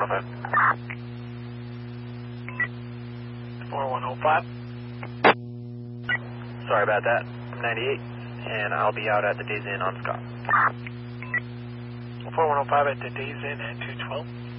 4105. 4105. Sorry about that. I'm 98, and I'll be out at the Days Inn on Scott. 4105 at the Days Inn at 212.